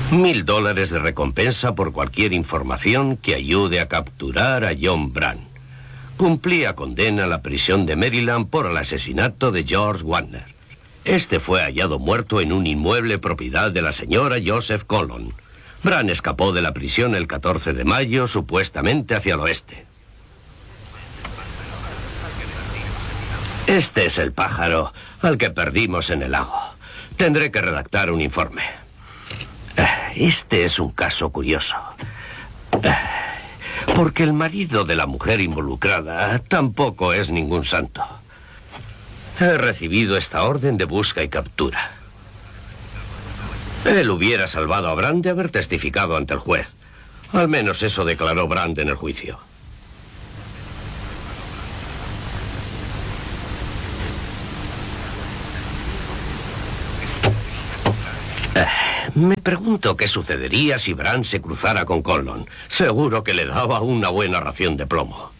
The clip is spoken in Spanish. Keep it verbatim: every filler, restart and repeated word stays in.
Mil dólares de recompensa por cualquier información que ayude a capturar a John Brand. Cumplía condena en la prisión de Maryland por el asesinato de George Wagner. Este fue hallado muerto en un inmueble propiedad de la señora Joseph Conlon. Brand escapó de la prisión el catorce de mayo, supuestamente hacia el oeste. Este es el pájaro al que perdimos en el lago. Tendré que redactar un informe. Este es un caso curioso. Porque el marido de la mujer involucrada tampoco es ningún santo. He recibido esta orden de busca y captura. Él hubiera salvado a Brand de haber testificado ante el juez. Al menos eso declaró Brand en el juicio. Me pregunto qué sucedería si Brand se cruzara con Conlon. Seguro que le daba una buena ración de plomo.